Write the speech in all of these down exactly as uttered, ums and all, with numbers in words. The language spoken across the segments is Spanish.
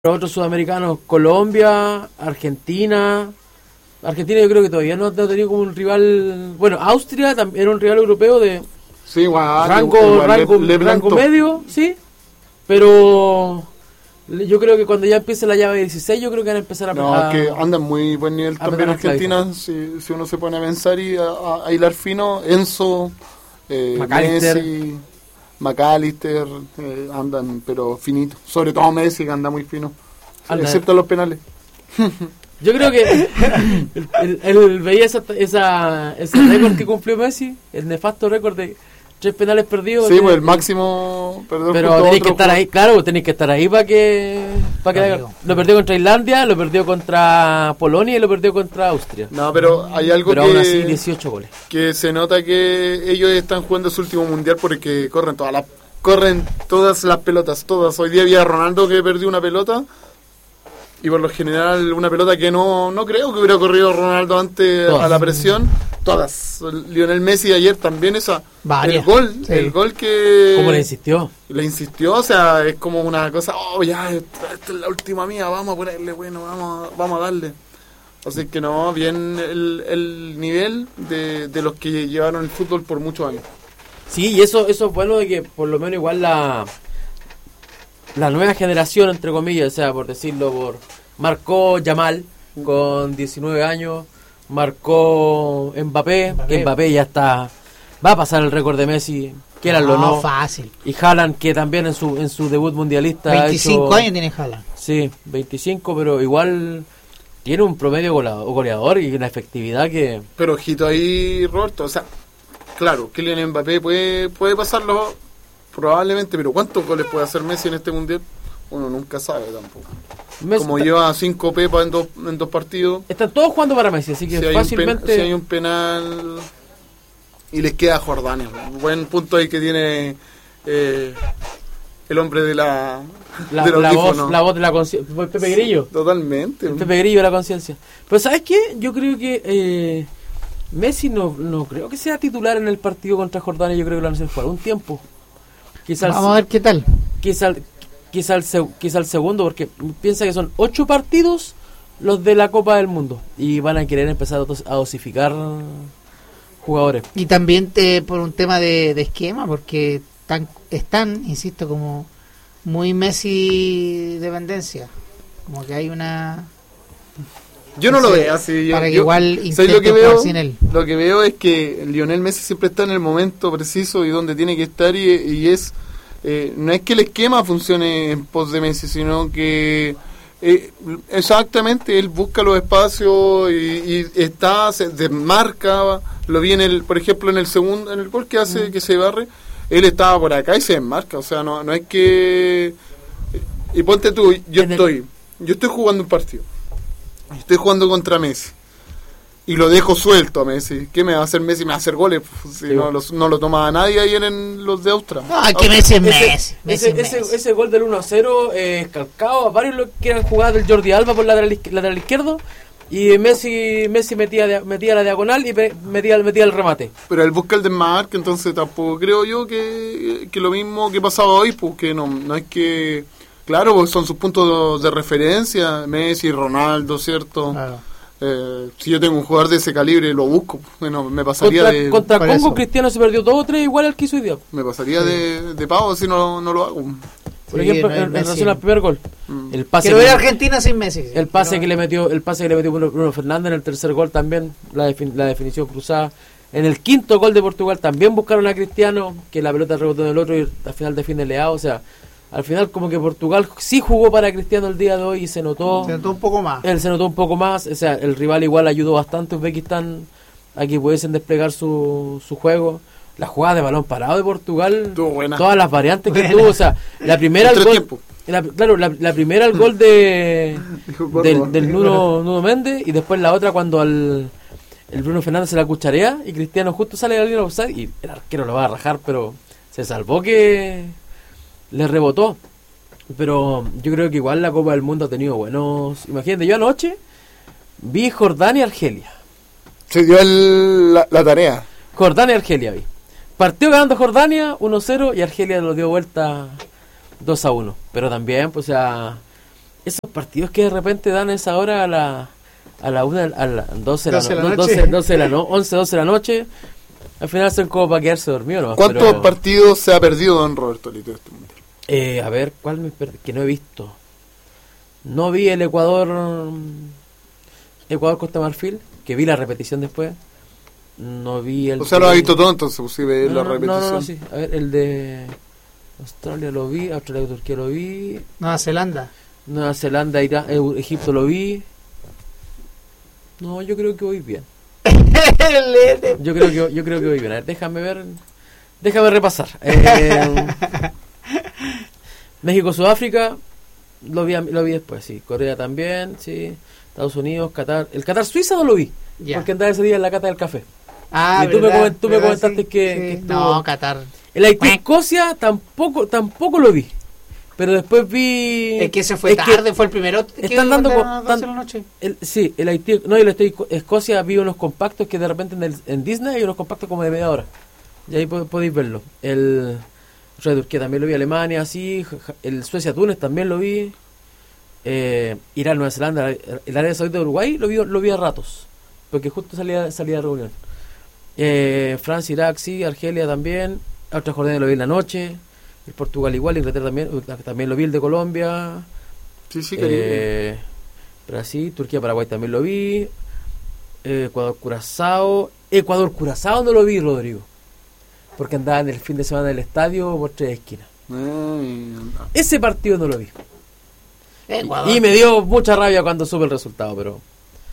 Los otros sudamericanos, Colombia, Argentina. Argentina yo creo que todavía no ha tenido como un rival. Bueno, Austria también era un rival europeo de sí, igual, rango, igual, rango, le, le rango medio, sí. Pero yo creo que cuando ya empiece la llave dieciséis, yo creo que van a empezar a... No, a, que andan muy buen nivel también Argentina, si, si uno se pone a pensar y a, a, a hilar fino, Enzo, eh, McAllister. Messi, McAllister, eh, andan pero finito. Sobre todo Messi, que anda muy fino, Anda. excepto los penales. Yo creo que el, el, el, el veía esa, esa, ese récord que cumplió Messi, el nefasto récord de tres penales perdidos. Sí, de, pues el máximo. Perdón, pero tenéis que estar juego. ahí, claro, tenéis que estar ahí para que. Pa que no, lo perdió contra Islandia, lo perdió contra Polonia y lo perdió contra Austria. No, pero hay algo pero que. Aún así, dieciocho goles. Que se nota que ellos están jugando su último mundial porque corren todas las. Corren todas las pelotas, todas. Hoy día había Ronaldo que perdió una pelota. Y por lo general una pelota que no, no creo que hubiera corrido Ronaldo antes todas. A la presión. Todas. Lionel Messi ayer también esa. Varias. El gol, sí. El gol que... ¿Cómo le insistió? Le insistió, o sea, es como una cosa, oh ya, esta, esta es la última mía, vamos a ponerle, bueno, vamos, vamos a darle. Así que no, bien el, el nivel de, de los que llevaron el fútbol por muchos años. Sí, y eso, eso es bueno de que por lo menos igual la... la nueva generación, entre comillas, o sea, por decirlo, por marcó Yamal con diecinueve años, marcó Mbappé, Mbappé, que Mbappé ya está, va a pasar el récord de Messi, que era lo no, fácil. Y Haaland, que también en su en su debut mundialista veinticinco ha hecho, años tiene Haaland. Sí, veinticinco, pero igual tiene un promedio goleador y una efectividad que... Pero ojito ahí, Roberto, o sea, claro, Kylian Mbappé puede, puede pasarlo probablemente, pero ¿cuántos goles puede hacer Messi en este mundial? Uno nunca sabe tampoco. Messi Como está... lleva cinco pepas en dos, en dos partidos. Están todos jugando para Messi, así que si fácilmente... Hay pen, si hay un penal... Y les queda Jordania. Buen punto ahí que tiene eh, el hombre de la... La, la, voz, la voz de la conciencia. Pepe Grillo. Sí, totalmente. El Pepe Grillo de la conciencia. Pero ¿sabes qué? Yo creo que... Eh, Messi no, no creo que sea titular en el partido contra Jordania. Yo creo que lo van a hacer jugar un tiempo. Quizá Vamos el, a ver qué tal. Quizá, quizá, el, quizá el segundo, porque piensa que son ocho partidos los de la Copa del Mundo y van a querer empezar a dosificar jugadores. Y también te, por un tema de, de esquema, porque tan, están, insisto, como muy Messi dependencia. Como que hay una... Yo no, no sé, lo veo así. Yo, para que yo, igual intente lo que veo, sin él. Lo que veo es que Lionel Messi siempre está en el momento preciso y donde tiene que estar y, y es eh, no es que el esquema funcione en pos de Messi, sino que eh, exactamente él busca los espacios y, y está, se desmarca, lo vi en el, por ejemplo en el segundo, en el gol que hace, mm. que se barre, él estaba por acá y se desmarca, o sea, no, no es que y ponte tú, yo en estoy, el... yo estoy jugando un partido. Estoy jugando contra Messi y lo dejo suelto a Messi. ¿Qué me va a hacer Messi? Me va a hacer goles. Si sí. no, los, no lo toma nadie ahí en los de Austria. No, que Messi es Messi. Ese, ese, Messi. Ese, ese gol del uno a cero es eh, calcado. A varios lo que eran jugadas del Jordi Alba por lateral, lateral izquierdo. Y Messi Messi metía, metía la diagonal y metía, metía el remate. Pero él busca el desmarque, entonces tampoco creo yo que, que lo mismo que pasaba hoy, porque no, no es que... Claro, porque son sus puntos de referencia, Messi, Ronaldo, ¿cierto? Claro. Eh, si yo tengo un jugador de ese calibre, lo busco. Bueno, me pasaría contra, de... Contra Congo, eso. Cristiano se perdió todo o tres igual al que hizo hoy día. Me pasaría sí. de, de pavo si no, no lo hago. Por sí, ejemplo, no en, en relación al primer gol. Mm. El pase Quiero ver a Argentina sin Messi. El pase que le metió el pase que le metió Bruno Fernández en el tercer gol también, la, defin, la definición cruzada. En el quinto gol de Portugal también buscaron a Cristiano, que la pelota rebotó en el otro y al final define Leao, o sea... Al final como que Portugal sí jugó para Cristiano el día de hoy y se notó... Se notó un poco más. Él se notó un poco más, o sea, el rival igual ayudó bastante a Uzbekistán a que pudiesen desplegar su, su juego. La jugada de balón parado de Portugal, todas las variantes que tuvo, o sea, la primera al gol... La, claro, la, la primera al gol de del, del Nuno, Nuno Méndez y después la otra cuando al el Bruno Fernández se la cucharea y Cristiano justo sale de la línea de offside y el arquero lo va a rajar, pero se salvó que... le rebotó, pero yo creo que igual la Copa del Mundo ha tenido buenos... Imagínate, yo anoche vi Jordania y Argelia. Se dio el, la, la tarea. Jordania y Argelia vi. Partió ganando Jordania uno cero y Argelia lo dio vuelta dos a uno. Pero también, pues, o sea, esos partidos que de repente dan esa hora a la a la una, a las doce de la, doce de la no, noche. doce, doce de la no, once, doce de la noche, al final son como para quedarse dormido, ¿no? ¿Cuántos Pero, partidos se ha perdido don Roberto Lito de este mundial? eh, a ver, ¿cuál me perdí? Que no he visto. No vi el Ecuador Ecuador Costa Marfil, que vi la repetición después. No vi el O sea, lo ha visto todo, entonces pues, sí ve no, la no, repetición. No, no, no, sí. A ver, el de Australia lo vi, Australia y Turquía lo vi, Nueva Zelanda. Nueva Zelanda, Irán, Eu- Egipto lo vi. No, yo creo que voy bien. Yo creo que yo creo que voy bien. A ver, déjame ver, déjame repasar. Eh, México, Sudáfrica, lo vi, a- lo vi después, sí. Corea también, sí. Estados Unidos, Qatar. El Qatar Suiza no lo vi, Ya. porque andaba ese día en la cata del café. Ah, Y tú me ¿verdad? comen- tú me ¿verdad? comentaste Sí, que- sí. que estuvo- No, Qatar. El Haití Escocia tampoco tampoco lo vi, pero después vi. Es que ese fue es que tarde, fue el primero. que están dando mandaron co- a las doce de tan- la noche. el, sí, el Haití, no, el Haití Escocia vi unos compactos que de repente en, el, en Disney hay unos compactos como de media hora. Y ahí po- podéis verlo. El Red Turquía también lo vi, Alemania, sí, ja- ja- el Suecia Túnez también lo vi. Eh, Irán, Nueva Zelanda, el Arabia Saudita de Uruguay lo vi lo vi a ratos, porque justo salía salía de reunión. Eh, Francia, Irak, sí, Argelia también, otra Jordania lo vi en la noche, el Portugal igual, Inglaterra también, también lo vi, el de Colombia, Sí, sí, Caribe. eh, Brasil, Turquía, Paraguay también lo vi, eh, Ecuador, Curazao, Ecuador, Curazao no lo vi, Rodrigo, porque andaba en el fin de semana del estadio por tres esquinas. Ay, Ese partido no lo vi. Ecuador. Y me dio mucha rabia cuando supe el resultado, pero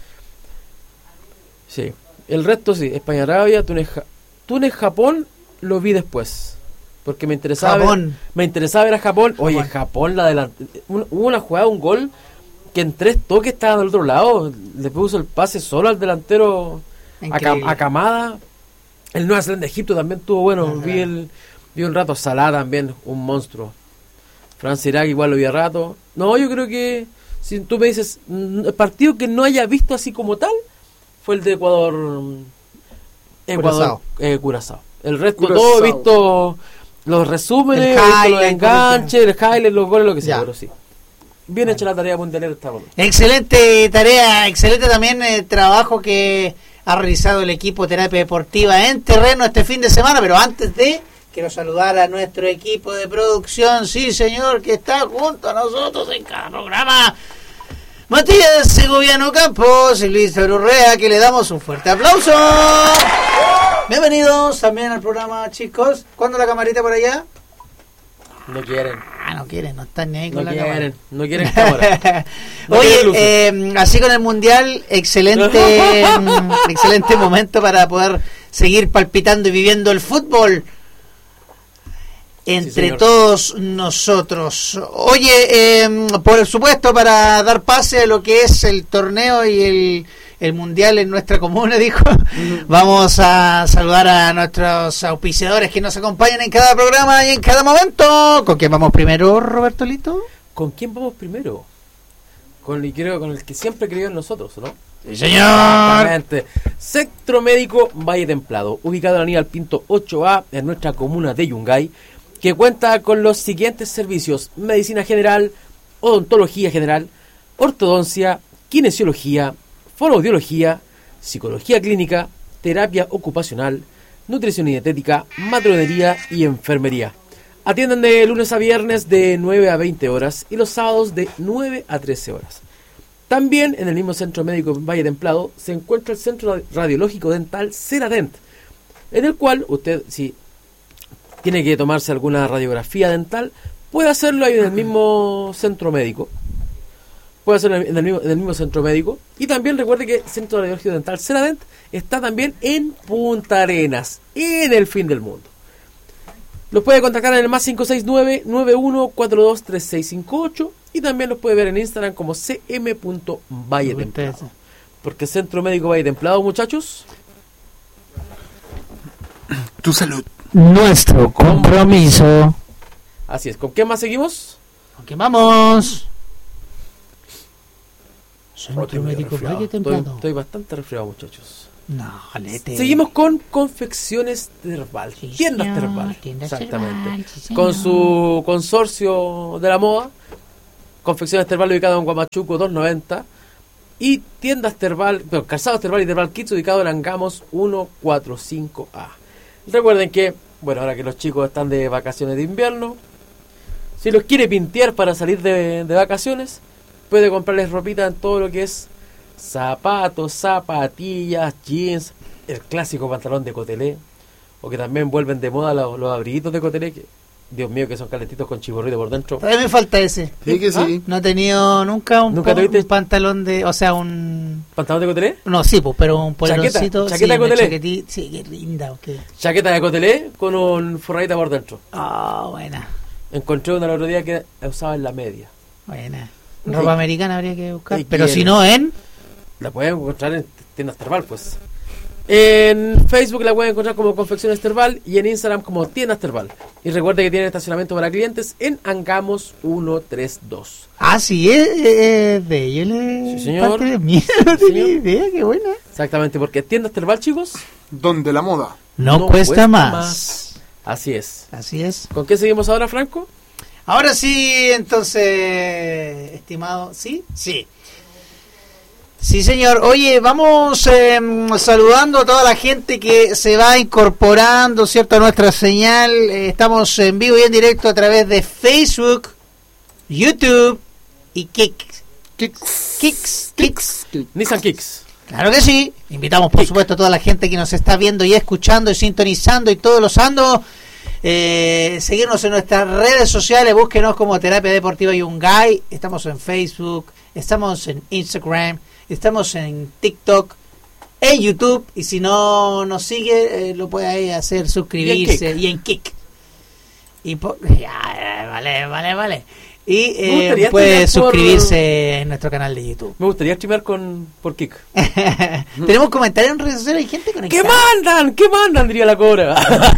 sí. El resto sí, España, Arabia, Túnez, Ja- Túnez, Japón lo vi después, porque me interesaba Japón. ver, me interesaba ver a Japón. Oye, Japón. Japón la adelante, hubo una jugada, un gol que en tres toques estaba del otro lado, le puso el pase solo al delantero a, Increíble. Cam- a Kamada. El Nueva Zelanda, Egipto también tuvo bueno, Ajá. vi el vi un rato. Salah también, un monstruo. Francia, Irak igual lo vi a rato. No, yo creo que si tú me dices mm, el partido que no haya visto así como tal fue el de Ecuador mm, Ecuador Curazao. eh, Curazao. El resto Curazao. todo he visto los resúmenes, El he visto los highlight, enganches, el highlight, los goles, lo que sea, Ya. pero sí. Bien hecha la tarea mundialera esta momento. Excelente tarea, excelente también el trabajo que ha realizado el equipo Terapia Deportiva en terreno este fin de semana, pero antes de, quiero saludar a nuestro equipo de producción, sí señor, que está junto a nosotros en cada programa. Matías Segoviano Campos y Luis Urrea, que le damos un fuerte aplauso. Bienvenidos también al programa, chicos. ¿Cuándo la camarita por allá? No quieren, Ah, no quieren, no están ni ahí no con la quieren, cámara. no quieren cámara. No Oye, quieren luces. eh, así con el mundial, excelente, mm, excelente momento para poder seguir palpitando y viviendo el fútbol entre Sí, señor. todos nosotros. Oye, eh, por supuesto, para dar pase a lo que es el torneo y el, el mundial en nuestra comuna, dijo, vamos a saludar a nuestros auspiciadores que nos acompañan en cada programa y en cada momento. ¿Con quién vamos primero, Roberto Lito? ¿Con quién vamos primero? Con el, creo, con el que siempre creyó en nosotros, ¿no? Sí, señor. Exactamente. Centro Médico Valle Templado, ubicado en Aníbal Pinto ocho A, en nuestra comuna de Yungay, que cuenta con los siguientes servicios: medicina general, odontología general, ortodoncia, kinesiología, fonoaudiología, psicología clínica, terapia ocupacional, nutrición y dietética, matronería y enfermería. Atienden de lunes a viernes de nueve a veinte horas y los sábados de nueve a trece horas. También en el mismo Centro Médico Valle Templado se encuentra el Centro Radiológico Dental Ceradent, en el cual usted, si tiene que tomarse alguna radiografía dental, puede hacerlo ahí en el mismo centro médico. Puede hacerlo en el mismo, en el mismo centro médico. Y también recuerde que el Centro Radiológico Dental Ceradent está también en Punta Arenas, en el fin del mundo. Los puede contactar en el más cinco seis nueve, nueve uno cuatro dos, tres seis cinco ocho y también los puede ver en Instagram como c m punto valle templado. Porque Centro Médico Valle Templado, muchachos, Tu salud. Nuestro compromiso. así es. ¿Con qué más seguimos? ¿Con quién vamos? Centro Estoy medio Médico resfriado. Valle Estoy, Templado. estoy bastante resfriado, muchachos. No, lete. Seguimos con Confecciones Terbal, Sí, tiendas señor, Terbal, tiendas exactamente, Terbal, sí, señor. con su consorcio de la moda, Confecciones Terbal ubicado en Guamachuco doscientos noventa. Y tiendas Terbal, bueno, calzados Terbal y Terbal Kids ubicado en Angamos ciento cuarenta y cinco A. Recuerden que, bueno, ahora que los chicos están de vacaciones de invierno, si los quiere pintear para salir de, de vacaciones, puede comprarles ropita en todo lo que es zapatos, zapatillas, jeans, el clásico pantalón de cotelé, o que también vuelven de moda los, los abriguitos de cotelé, que Dios mío, que son calentitos con chiborrito por dentro. A mí me falta ese. Sí, que sí. No he tenido nunca un, ¿Nunca pa- tuviste? un pantalón de... O sea, un... ¿Pantalón de cotelé? No, sí, pues, pero un Chaqueta, poleroncito. chaqueta sí, de una cotelé. chaquetí- Sí, qué linda. Okay. Chaqueta de cotelé con un forradita por dentro. Ah, oh, buena. Encontré una el otro día que la usaba en la media. Buena. Sí. Ropa americana habría que buscar. Sí, Pero quiero. si no, en... La pueden encontrar en tiendas Terbal, pues. En Facebook la pueden encontrar como Confecciones Terbal y en Instagram como Tiendas Terbal. Y recuerde que tienen estacionamiento para clientes en Angamos ciento treinta y dos. Ah, sí, es, es de ellos. le- Sí, señor. parte de mí. No Sí, tenía señor. idea, qué buena. Exactamente, porque Tiendas Terbal, chicos, Donde la moda. No, no cuesta, cuesta más. más. Así es. Así es. ¿Con qué seguimos ahora, Franco? Ahora sí, entonces, estimado, ¿sí? Sí. Sí, señor. Oye, vamos eh, saludando a toda la gente que se va incorporando, ¿cierto?, a nuestra señal. Eh, estamos en vivo y en directo a través de Facebook, YouTube y Kicks. Kicks. Kicks, Kicks. Nissan Kicks. Claro que sí. Invitamos, por supuesto, a toda la gente que nos está viendo y escuchando y sintonizando y todos los ando. Eh, seguirnos en nuestras redes sociales, búsquenos como Terapia Deportiva Yungay. Estamos en Facebook, estamos en Instagram, estamos en TikTok, en YouTube. Y si no nos sigue, eh, lo puede ahí hacer suscribirse. Y en Kick. Y po- ya, vale, vale, vale. Y Me eh, gustaría puede streamear por- suscribirse en nuestro canal de YouTube. Me gustaría streamear con, por Kick. Tenemos comentarios en redes sociales, hay gente ¿Qué conectada. mandan? ¿Qué mandan? Diría la cobra.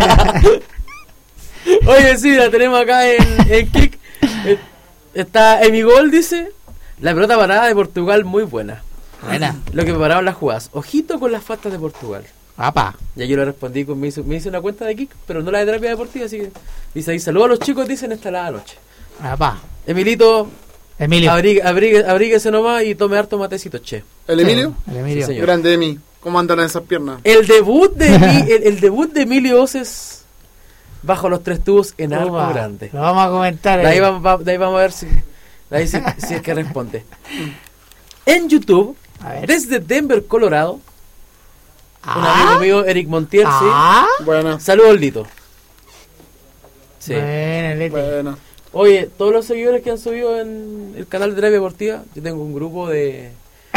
Oye, sí, la tenemos acá en, en Kick. Eh, Está Emigol, dice: la pelota parada de Portugal muy buena. Buena. Lo que prepararon las jugadas. Ojito con las faltas de Portugal. Papá. Ya yo le respondí con me hice, me hice una cuenta de Kick, pero no la de terapia deportiva, así que dice ahí: saludos a los chicos, dicen esta la noche. Papá. Emilito, Emilio. abrigue, abrigue, abríguese nomás y tome harto matecito, che. ¿El Emilio? El Emilio. Sí, señor. Grande de mí. ¿Cómo andan esas piernas? El debut de Mi- el, el debut de Emilio Oces bajo los tres tubos en Arco Toma, Grande. Lo vamos a comentar. De ahí, eh. vamos, va- de ahí vamos a ver si, de ahí si, si es que responde. En YouTube, A ver. desde Denver, Colorado, un Ah. amigo mío, Eric Montiel, Ah. Bueno, sí. Saludos, Lito. Sí. Bueno, Leti. bueno. Oye, todos los seguidores que han subido en el canal de Terapia Deportiva, yo tengo un grupo de,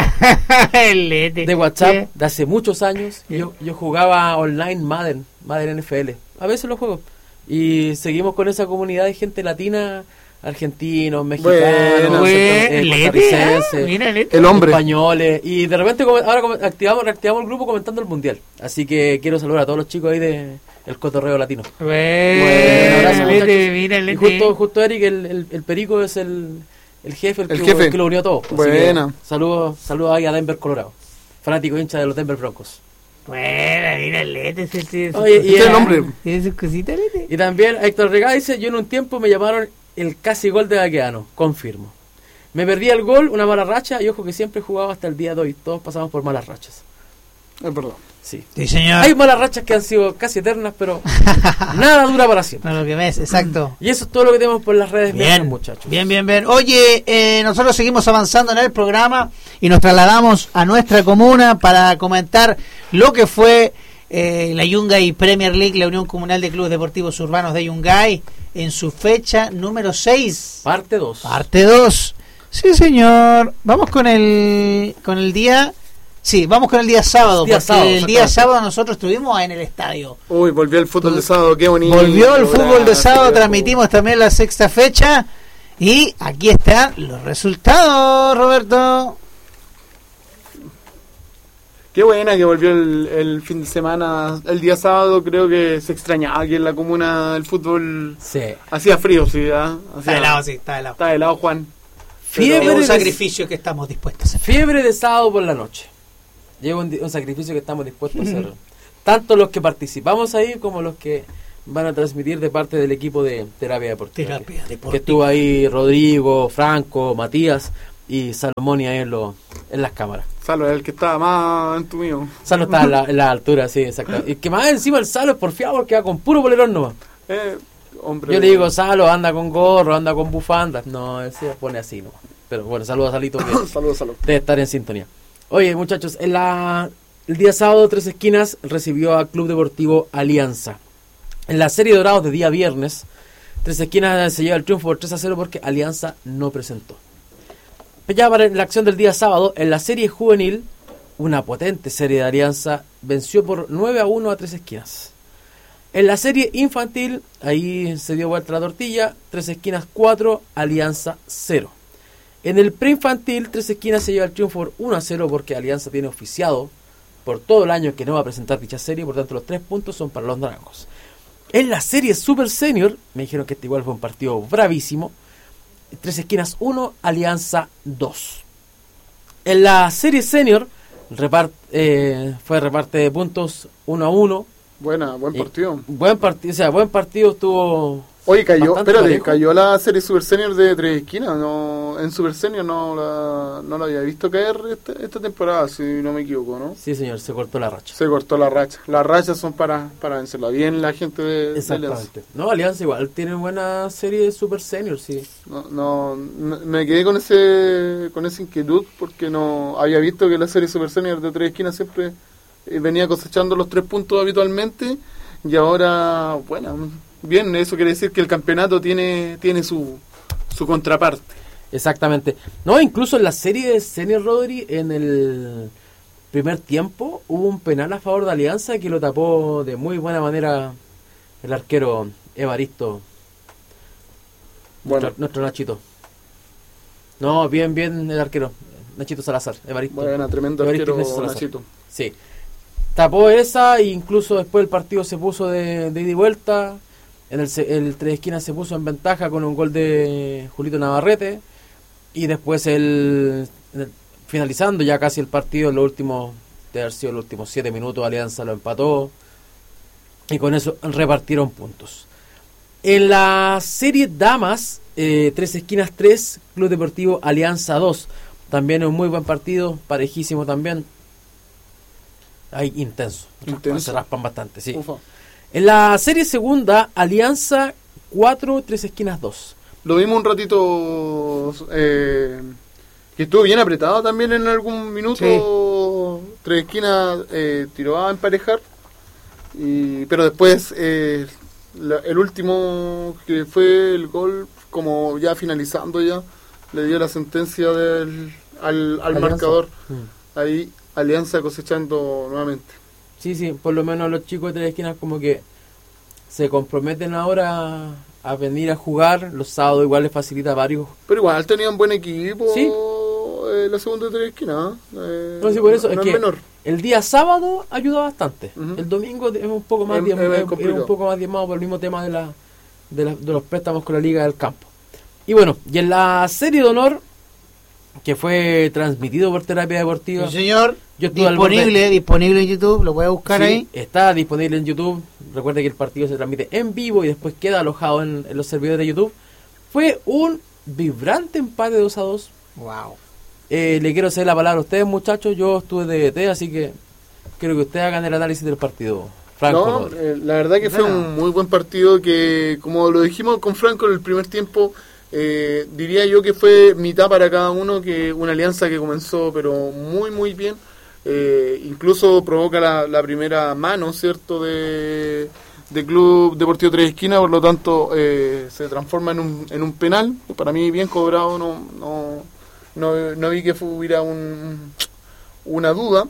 El Leti. de WhatsApp ¿Qué? de hace muchos años. ¿Qué? Yo, yo jugaba online Madden, Madden N F L. A veces lo juego. Y seguimos con esa comunidad de gente latina, argentinos, mexicanos, Bueno, Bueno, eh, Leti, ah, costarricenses, mira, Leti. El hombre. españoles. Y de repente come- ahora come- activamos, reactivamos el grupo comentando el mundial. Así que quiero saludar a todos los chicos ahí de el cotorreo latino. Bueno, Un abrazo, Leti, muchachos. mira, Y Leti. justo, justo Eric, el, el, el perico es el, el jefe, el, El que, jefe. el que lo unió todo. Así Buena. que Saludos, saludos ahí a Denver, Colorado. Fanático hincha de los Denver Broncos. Bueno, mira, Leti. Sí, sí, sí. Oye, y, Este es el eh, hombre. ¿Tiene sus cositas, Leti? y también Héctor Regá dice: yo en un tiempo me llamaron el casi gol de Baqueano. Confirmo. Me perdí el gol, una mala racha, y ojo que siempre he jugado hasta el día de hoy. Todos pasamos por malas rachas. Es verdad. Sí. Sí, señor. Hay malas rachas que han sido casi eternas, pero nada dura para siempre. No, lo que ves, exacto. Y eso es todo lo que tenemos por las redes mías, Bien, muchachos. bien, bien, bien. Oye, eh, nosotros seguimos avanzando en el programa y nos trasladamos a nuestra comuna para comentar lo que fue eh, la Yungay Premier League, la Unión Comunal de Clubes Deportivos Urbanos de Yungay, en su fecha número seis, Parte dos. parte dos. Sí, señor. Vamos con el con el día. Sí, vamos con el día sábado, Día porque sábado, el día exactamente. sábado nosotros estuvimos en el estadio. Uy, volvió el fútbol de sábado, qué bonito. Volvió el fútbol de Gracias, sábado, viejo. transmitimos también la sexta fecha y aquí están los resultados, Roberto. Qué buena que volvió el, el fin de semana. El día sábado creo que se extrañaba aquí en la comuna el fútbol. Sí. Hacía frío, sí, ¿verdad? Hacía- Está helado, sí, está helado. Está helado, Juan. Fiebre Es un de- sacrificio que estamos dispuestos a hacer. Fiebre de sábado por la noche. Llega un, di- un sacrificio que estamos dispuestos a hacer. Tanto los que participamos ahí como los que van a transmitir de parte del equipo de Terapia Deportiva. Terapia que, Deportiva. que estuvo ahí Rodrigo, Franco, Matías y Salomón y ahí en, lo, en las cámaras. Salo es el que estaba más entumido. Salo está en la, en la altura, sí, exacto. Y que más encima el Salo es porfiado porque va con puro polerón nomás. Eh, hombre. Yo le digo, Salo, anda con gorro, anda con bufandas. No, él se pone así nomás. Pero bueno, saludos a Salito. Que saludos, saludos. Debe estar en sintonía. Oye, muchachos, en la, el día sábado Tres Esquinas recibió a Club Deportivo Alianza. En la serie Dorados de día viernes, Tres Esquinas se lleva el triunfo por tres a cero porque Alianza no presentó. Ya para la acción del día sábado, en la serie juvenil, una potente serie de Alianza venció por nueve a uno a Tres Esquinas. En la serie infantil, ahí se dio vuelta la tortilla, Tres Esquinas cuatro, Alianza cero. En el preinfantil, Tres Esquinas se lleva el triunfo por uno a cero porque Alianza tiene oficiado por todo el año que no va a presentar dicha serie, por tanto los tres puntos son para los naranjos. En la serie Super Senior, me dijeron que este igual fue un partido bravísimo, Tres Esquinas uno, Alianza dos. En la serie Senior, repart, eh, fue reparte de puntos uno a uno. Buena, buen partido. Eh, buen partido, o sea, buen partido estuvo. Oye, cayó, espérate, cayó la serie Super Senior de Tres Esquinas. No, en Super Senior no la, no la había visto caer esta, esta temporada, si no me equivoco, ¿no? Sí, señor, se cortó la racha. Se cortó la racha. Las rachas son para, para vencerla. Bien la gente de, Exactamente. de Alianza. No, Alianza igual tiene buena serie de Super Senior, sí. No, no, no, me quedé con ese con esa inquietud porque no había visto que la serie Super Senior de Tres Esquinas siempre eh, venía cosechando los tres puntos habitualmente y ahora, bueno, bien, eso quiere decir que el campeonato tiene tiene su, su contraparte. Exactamente. No, incluso en la serie de Senior Rodri, en el primer tiempo, hubo un penal a favor de Alianza que lo tapó de muy buena manera el arquero Evaristo. Bueno. Nuestro, nuestro Nachito. No, bien, bien el arquero. Nachito Salazar, Evaristo. Bueno, tremendo Evaristo arquero Nachito. Sí. Tapó esa e incluso después el partido se puso de, de ida y vuelta. En el, el Tres Esquinas se puso en ventaja con un gol de Julito Navarrete. Y después el, el finalizando ya casi el partido, en los últimos, de haber sido los últimos siete minutos, Alianza lo empató. Y con eso repartieron puntos. En la serie Damas, eh, Tres Esquinas tres, Club Deportivo Alianza dos. También un muy buen partido, parejísimo también. Ay, intenso. Intenso. Se raspan bastante, sí. Ufa. En la serie segunda, Alianza cuatro, Tres Esquinas dos. Lo vimos un ratito eh, que estuvo bien apretado también en algún minuto. Sí. Tres Esquinas eh, tiró a emparejar. Y, pero después eh, la, el último que fue el gol, como ya finalizando ya, le dio la sentencia del, al, al marcador. Mm. Ahí Alianza cosechando nuevamente. Sí, sí, por lo menos los chicos de Tres Esquinas como que se comprometen ahora a venir a jugar. Los sábados igual les facilita varios. Pero igual tenían buen equipo. Sí. Eh, la segunda de Tres Esquinas. Eh, no, sí, por eso no, es no que es menor. El día sábado ayuda bastante. Uh-huh. El domingo es un poco más es, diezmado, es, es un poco más diezmado por el mismo tema de la, de, la, de los préstamos con la Liga del Campo. Y bueno, y en la serie de honor, que fue transmitido por Terapia Deportiva. Sí, señor. Yo disponible, disponible en YouTube, lo puede buscar sí, ahí. Está disponible en YouTube. Recuerde que el partido se transmite en vivo y después queda alojado en, en los servidores de YouTube. Fue un vibrante empate dos a dos. Wow. Eh, le quiero hacer la palabra a ustedes, muchachos. Yo estuve de D T, así que quiero que ustedes hagan el análisis del partido. Franco. No, eh, la verdad que fue no. un muy buen partido que, como lo dijimos con Franco en el primer tiempo, eh, diría yo que fue mitad para cada uno, que una alianza que comenzó pero muy muy bien. Eh, incluso provoca la, la primera mano, ¿cierto?, de, de Club Deportivo Tres Esquinas, por lo tanto eh, se transforma en un, en un penal, para mí bien cobrado, no no, no, no vi que hubiera un, una duda.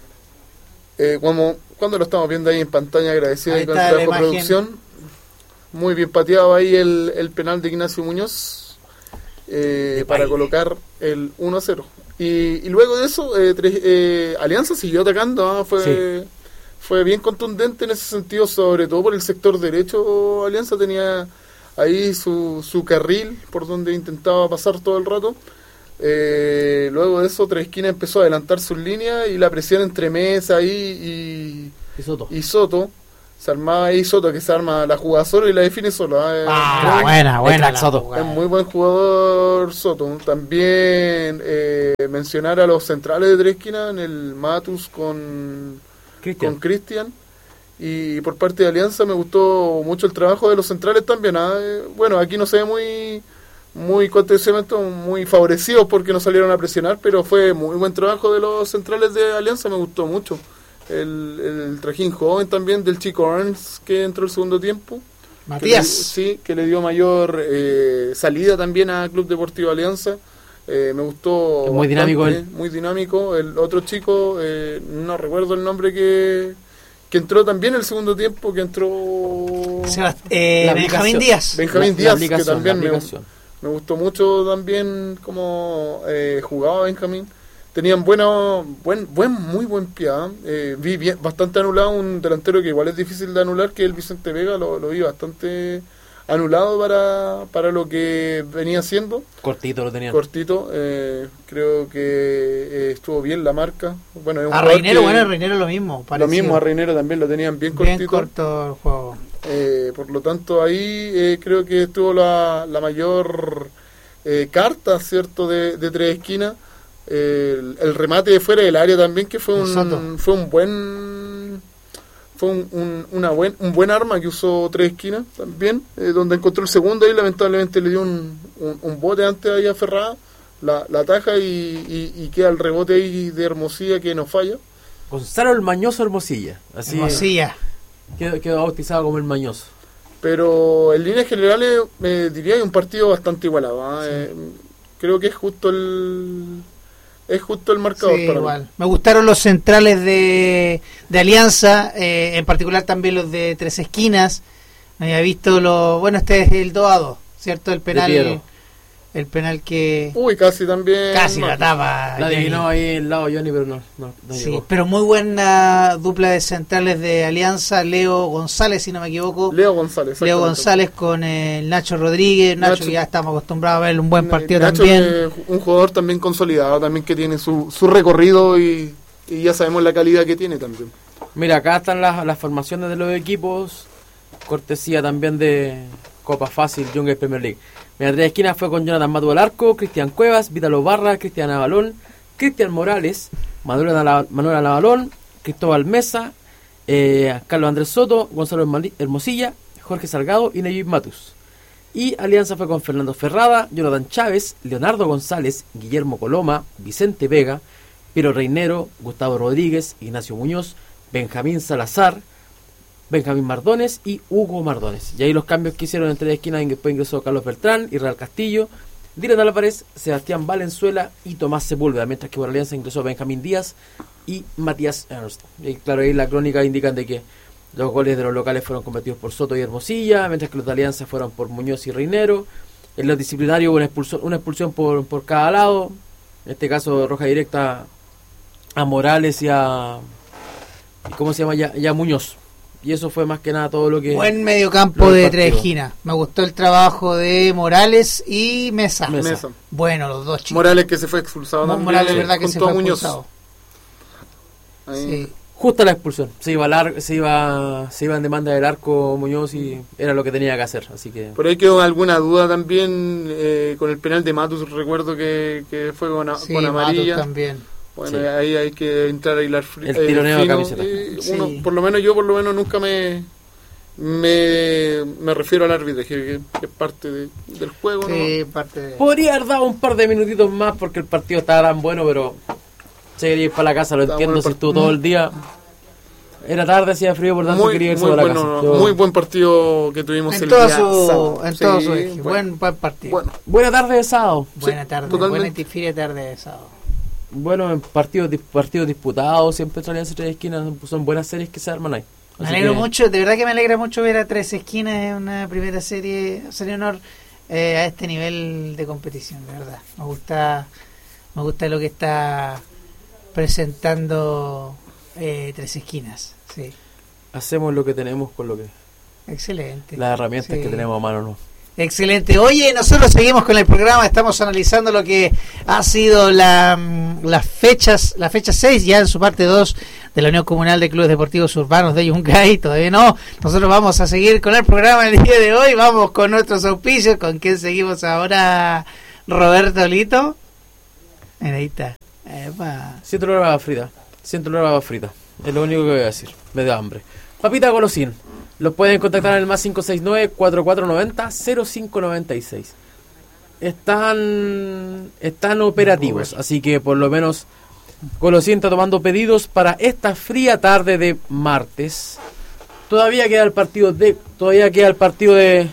Eh, como, cuando lo estamos viendo ahí en pantalla, agradecido con el trabajo de producción, muy bien pateado ahí el, el penal de Ignacio Muñoz eh, para colocar el uno a cero. Y, y luego de eso, eh, tres, eh, Alianza siguió atacando, ¿eh? fue sí. fue bien contundente en ese sentido, sobre todo por el sector derecho. Alianza tenía ahí su, su carril por donde intentaba pasar todo el rato. Eh, luego de eso, Tres Esquinas empezó a adelantar sus líneas y la presión entre Mesa ahí y, y Soto, y Soto se armaba ahí Soto, que se arma la jugada solo y la define solo. ¿eh? Ah, buena, buena. Soto. Es muy buen jugador Soto. También eh, mencionar a los centrales de tres esquinas, en el Matus con Cristian. Con Cristian. Y por parte de Alianza me gustó mucho el trabajo de los centrales también. ¿eh? Bueno, aquí no se ve muy, muy contencionamiento, muy favorecidos porque no salieron a presionar, pero fue muy buen trabajo de los centrales de Alianza, me gustó mucho. El, el trajín joven también del chico Ernst que entró el segundo tiempo. Matías. Que le, sí, que le dio mayor eh, salida también a Club Deportivo Alianza. Eh, me gustó. Es muy bastante, dinámico él. Muy dinámico. El otro chico, eh, no recuerdo el nombre que... que entró también el segundo tiempo, que entró Sebast eh, Benjamín Díaz. Benjamín la, Díaz, la que también me, me gustó mucho también como eh, jugaba Benjamín. Tenían buena, buen, buen, muy buen pie. Eh, vi bien, bastante anulado un delantero que igual es difícil de anular, que es el Vicente Vega, lo, lo vi bastante anulado para, para lo que venía haciendo. Cortito lo tenían. Cortito, eh, creo que eh, estuvo bien la marca. Bueno, es un a Reinero, bueno, a Reinero lo mismo. Parecido. Lo mismo, a Reinero también lo tenían bien, bien cortito. corto el juego. Eh, por lo tanto, ahí eh, creo que estuvo la, la mayor eh, carta, ¿cierto?, de, de tres esquinas. Eh, el, el remate de fuera del área también, que fue un, fue un buen... Fue un, un, una buen, un buen arma que usó Tres Esquinas también, eh, donde encontró el segundo y lamentablemente le dio un, un, un bote antes ahí a Ferrada, la, la ataja y, y, y queda el rebote ahí de Hermosilla que no falla. Gonzalo el Mañoso Hermosilla. Así Hermosilla. Quedó, quedó bautizado como el Mañoso. Pero en líneas generales eh, diría que un partido bastante igualado. ¿eh? Sí. Eh, creo que es justo el... Es justo el marcador sí, para igual. mí. Me gustaron los centrales de, de Alianza, eh, en particular también los de Tres Esquinas. Me había visto lo bueno, este es el dos a dos, ¿cierto? El penal, el penal que uy, casi también casi no, la tapa. La adivinó ahí el lado Johnny, pero no, no, no sí, llegó. Pero muy buena dupla de centrales de Alianza, Leo González, si no me equivoco. Leo González. Leo González con el Nacho Rodríguez, Nacho, Nacho ya estamos acostumbrados a ver un buen partido Nacho también. Es un jugador también consolidado, también que tiene su, su recorrido y, y ya sabemos la calidad que tiene también. Mira, acá están las, las formaciones de los equipos, cortesía también de Copa Fácil, Jungle Premier League. Mira, Tres Esquinas fue con Jonathan Matu al arco, Cristian Cuevas, Vítalo Barra, Cristian Avalón, Cristian Morales, Manuel Avalón, Cristóbal Mesa, eh, Carlos Andrés Soto, Gonzalo Hermosilla, Jorge Salgado y Neyib Matus. Y Alianza fue con Fernando Ferrada, Jonathan Chávez, Leonardo González, Guillermo Coloma, Vicente Vega, Piero Reinero, Gustavo Rodríguez, Ignacio Muñoz, Benjamín Salazar, Benjamín Mardones y Hugo Mardones. Y ahí los cambios que hicieron en Tres Esquinas, después ingresó Carlos Beltrán, Israel Castillo, Dylan Álvarez, Sebastián Valenzuela y Tomás Sepúlveda, mientras que por Alianza ingresó Benjamín Díaz y Matías Ernst. Y claro, ahí la crónica indican de que los goles de los locales fueron cometidos por Soto y Hermosilla, mientras que los de Alianza fueron por Muñoz y Reinero. En los disciplinarios hubo una expulsión, una expulsión por, por cada lado, en este caso roja directa a Morales y a... ¿cómo se llama? Ya, ya Muñoz. Y eso fue más que nada todo lo que... Buen mediocampo de Tres Esquinas. Me gustó el trabajo de Morales y Mesa. Mesa. Mesa. Bueno, los dos chicos. Morales que se fue expulsado Mo también. Morales, sí, verdad que se fue Muñoz. expulsado. Sí. Justa la expulsión. Se iba, lar se iba se iba en demanda del arco Muñoz y era lo que tenía que hacer. Así que... Por ahí quedó alguna duda también eh, con el penal de Matus. Recuerdo que, que fue con, a, sí, con amarilla. Matus también. Bueno, sí. Ahí hay que entrar a hilar el tironeo de camiseta. Uno, sí. Por lo menos yo, por lo menos nunca me me, me refiero al árbitro, que, que es parte de, del juego. Sí, ¿no? parte de... Podría haber dado un par de minutitos más porque el partido estaba tan bueno, pero se quería ir para la casa, lo Estaba entiendo, si estuvo todo el día. Era tarde, hacía frío, por tanto muy, quería irse muy para la bueno, casa. Yo... Muy buen partido que tuvimos en el todo día su, sábado. En sí, todo su eje. Bueno, buen, buen partido. Bueno. Buena tarde de sábado. Buena sí, tarde, totalmente. buena tifire tarde de sábado. Bueno, en partidos, partidos disputados, siempre Alianza Tres Esquinas, son buenas series que se arman ahí. Me Así alegro que... mucho, de verdad que me alegra mucho ver a Tres Esquinas en una primera serie, serie honor eh, a este nivel de competición, de verdad. Me gusta, me gusta lo que está presentando eh, Tres Esquinas, sí. Hacemos lo que tenemos con lo que... Excelente. Las herramientas sí. que tenemos a mano, ¿no? Excelente. Oye, nosotros seguimos con el programa, estamos analizando lo que ha sido la, las fechas, la fecha seis, ya en su parte dos de la Unión Comunal de Clubes Deportivos Urbanos de Yungay. Todavía no. Nosotros vamos a seguir con el programa el día de hoy. Vamos con nuestros auspicios. ¿Con quién seguimos ahora, Roberto Lito? Ahí está. Epa. Siento olor a baba frita. Siento olor a baba frita. Es lo único que voy a decir. Me da hambre. Papita Golosín. Los pueden contactar en el más cinco seis nueve, cuatro cuatro nueve cero, cero cinco nueve seis. Están están operativos, así que por lo menos Golosín está tomando pedidos para esta fría tarde de martes. Todavía queda el partido de todavía queda el partido de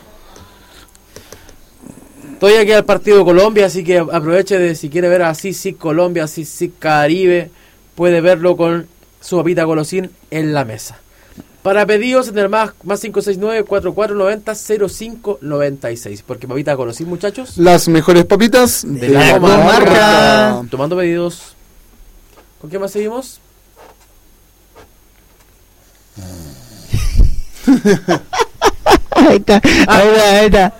todavía queda el partido de Colombia, así que aproveche de, si quiere ver a Sisi Colombia, Sisi Caribe, puede verlo con su papita Golosín en la mesa. Para pedidos en el más, más cinco seis nueve, cuatro cuatro nueve cero, cero cinco nueve seis. Porque papita Golosín, muchachos. Las mejores papitas de, de la, la comarca. comarca. Tomando pedidos. ¿Con qué más seguimos? Ahí está, ahí está, ahí está.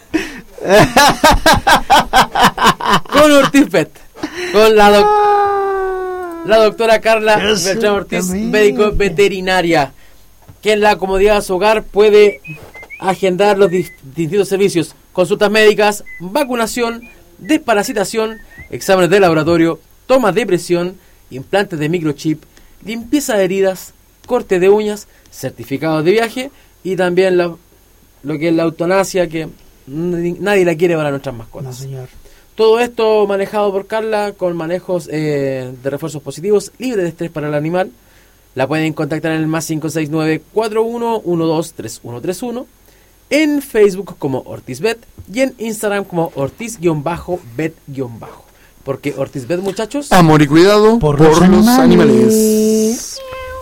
Con Ortiz Vet. Con la, doc- la doctora Carla Beltrán Ortiz, médico veterinaria, que en la comodidad de su hogar puede agendar los distintos servicios: consultas médicas, vacunación, desparasitación, exámenes de laboratorio, tomas de presión, implantes de microchip, limpieza de heridas, corte de uñas, certificados de viaje y también la, lo que es la eutanasia, que nadie la quiere para nuestras mascotas. No, señor. Todo esto manejado por Carla con manejos eh, de refuerzos positivos, libre de estrés para el animal. La pueden contactar en el más cinco seis nueve, cuatro uno uno dos, tres uno tres uno, en Facebook como Ortiz Vet y en Instagram como Ortiz-Bet-. Porque Ortiz Vet, muchachos, amor y cuidado por, por los animales. animales.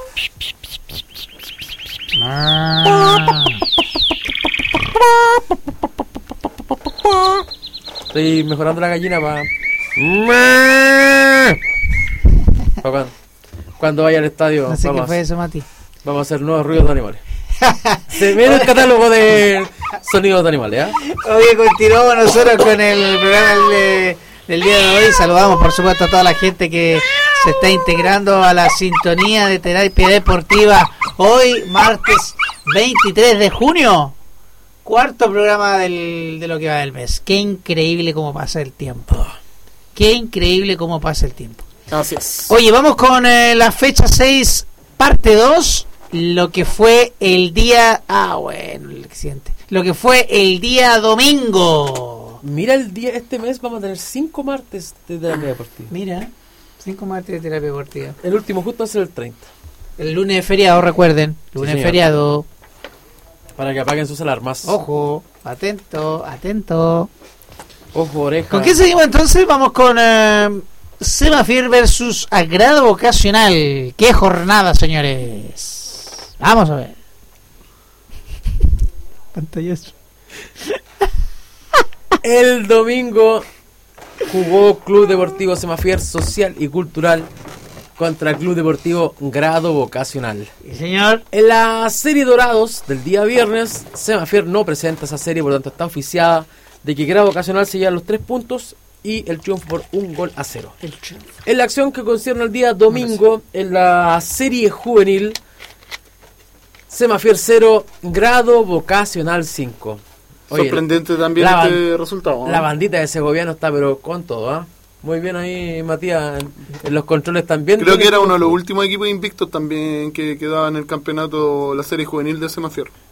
Ah. Estoy mejorando la gallina para... cuando, cuando vaya al estadio. No sé vamos, qué fue eso, Mati. Vamos a hacer nuevos ruidos de animales. Se viene el catálogo de sonidos de animales, ¿eh? Oye, continuamos nosotros con el programa del, del día de hoy. Saludamos, por supuesto, a toda la gente que se está integrando a la sintonía de Terapia Deportiva. Hoy, martes veintitrés de junio. Cuarto programa del, de lo que va del mes. Qué increíble cómo pasa el tiempo. Qué increíble cómo pasa el tiempo. Gracias. Oye, vamos con eh, la fecha seis, parte dos. Lo que fue el día... Ah, bueno, el accidente. Lo que fue el día domingo. Mira, el día este mes vamos a tener cinco martes de terapia deportiva. Mira, cinco martes de terapia deportiva. El último justo va a ser el treinta. El lunes de feriado, recuerden. Lunes Sí, feriado. Para que apaguen sus alarmas. Ojo, atento, atento. Ojo, oreja. ¿Con qué seguimos entonces? Vamos con eh, Semafier versus Agrado Vocacional. ¡Qué jornada, señores! Vamos a ver. Pantallazo. El domingo jugó Club Deportivo Semafier Social y Cultural contra Club Deportivo Grado Vocacional. Sí, señor. En la serie Dorados del día viernes, Semafier no presenta esa serie, por lo tanto está oficiada de que Grado Vocacional se lleva los tres puntos y el triunfo por un gol a cero. El triunfo. En la acción que concierne el día domingo, en la serie juvenil, Semafier cero, Grado Vocacional cinco. Oye, sorprendente también la, este resultado, ¿no? La bandita de segoviano está pero con todo, ¿ah? ¿eh? Muy bien ahí, Matías, en, en los controles también. Creo que era uno de los últimos equipos invictos también que quedaba en el campeonato, la serie juvenil de Semafier.